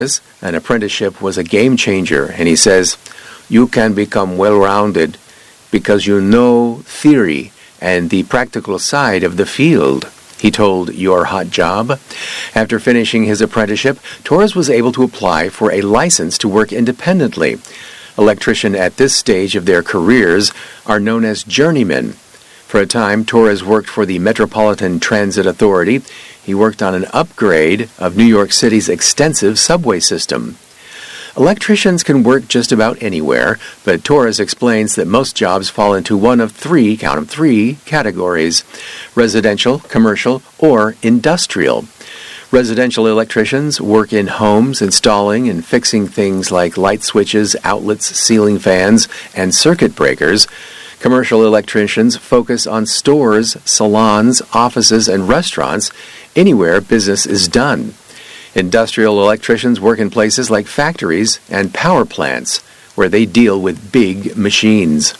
An apprenticeship was a game changer, and he says, you can become well-rounded because you know theory and the practical side of the field, he told Your Hot Job. After finishing his apprenticeship, Torres was able to apply for a license to work independently. Electricians at this stage of their careers are known as journeymen. For a time, Torres worked for the Metropolitan Transit Authority. He worked on an upgrade of New York City's extensive subway system. Electricians can work just about anywhere, but Torres explains that most jobs fall into one of three, count 'em three, categories: residential, commercial, or industrial. Residential electricians work in homes, installing and fixing things like light switches, outlets, ceiling fans, and circuit breakers. Commercial electricians focus on stores, salons, offices, and restaurants, anywhere business is done. Industrial electricians work in places like factories and power plants, where they deal with big machines.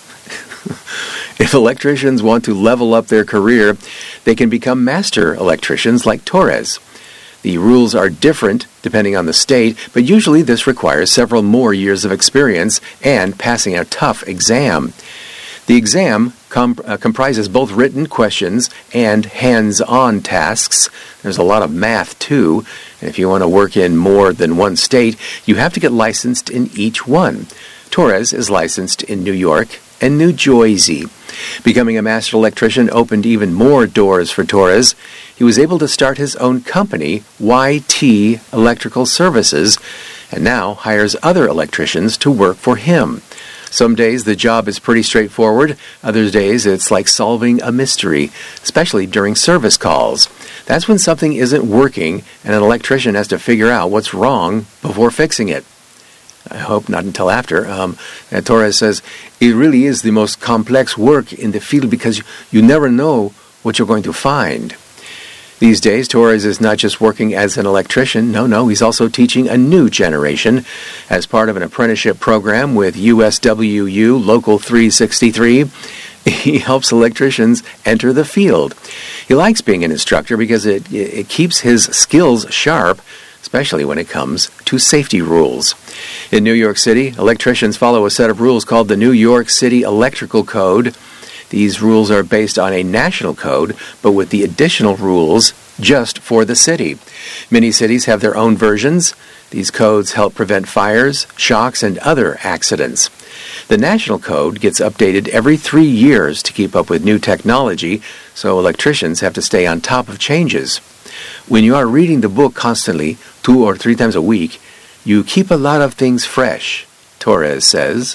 If electricians want to level up their career, they can become master electricians like Torres. The rules are different depending on the state, but usually this requires several more years of experience and passing a tough exam. The exam comprises both written questions and hands-on tasks. There's a lot of math, too, and if you want to work in more than one state, you have to get licensed in each one. Torres is licensed in New York and New Jersey. Becoming a master electrician opened even more doors for Torres. He was able to start his own company, YT Electrical Services, and now hires other electricians to work for him. Some days the job is pretty straightforward. Other days it's like solving a mystery, especially during service calls. That's when something isn't working and an electrician has to figure out what's wrong before fixing it. I hope not until after. Torres says, it really is the most complex work in the field because you never know what you're going to find. These days, Torres is not just working as an electrician. No, he's also teaching a new generation. As part of an apprenticeship program with USWU Local 363, he helps electricians enter the field. He likes being an instructor because it keeps his skills sharp, especially when it comes to safety rules. In New York City, electricians follow a set of rules called the New York City Electrical Code. These rules are based on a national code, but with the additional rules just for the city. Many cities have their own versions. These codes help prevent fires, shocks, and other accidents. The national code gets updated every 3 years to keep up with new technology, so electricians have to stay on top of changes. When you are reading the book constantly, 2 or 3 times a week, you keep a lot of things fresh, Torres says.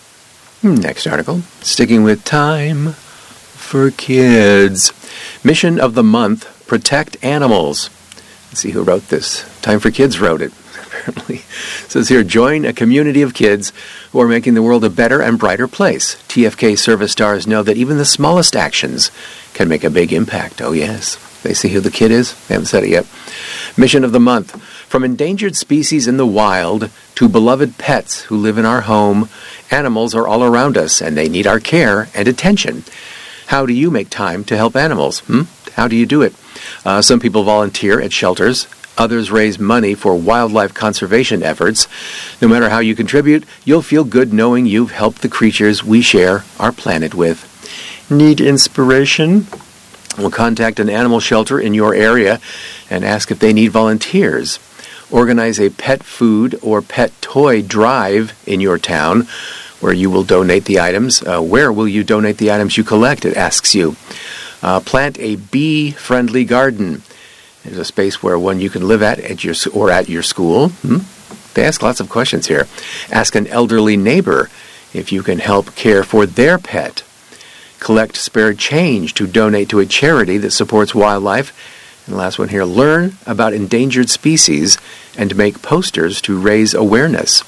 Next article. Sticking with time for kids. Mission of the month, protect animals. Let's see who wrote this. Time for Kids wrote it, apparently. It says here, join a community of kids who are making the world a better and brighter place. TFK service stars know that even the smallest actions can make a big impact. Oh, yes. They see who the kid is? They haven't said it yet. Mission of the month. From endangered species in the wild to beloved pets who live in our home, animals are all around us and they need our care and attention. How do you make time to help animals? How do you do it? Some people volunteer at shelters. Others raise money for wildlife conservation efforts. No matter how you contribute, you'll feel good knowing you've helped the creatures we share our planet with. Need inspiration? Well, contact an animal shelter in your area and ask if they need volunteers. Organize a pet food or pet toy drive in your town where you will donate the items. Where will you donate the items you collect, it asks you. Plant a bee-friendly garden. There's a space where one you can live at your school. They ask lots of questions here. Ask an elderly neighbor if you can help care for their pet. Collect spare change to donate to a charity that supports wildlife. And the last one here, learn about endangered species and make posters to raise awareness.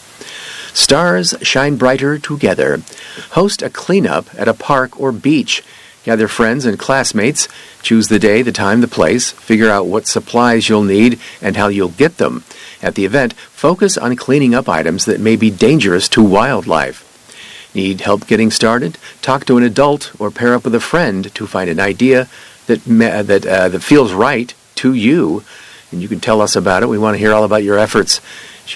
Stars shine brighter together. Host a cleanup at a park or beach. Gather friends and classmates. Choose the day, the time, the place. Figure out what supplies you'll need and how you'll get them. At the event, focus on cleaning up items that may be dangerous to wildlife. Need help getting started? Talk to an adult or pair up with a friend to find an idea that feels right to you. And you can tell us about it. We want to hear all about your efforts.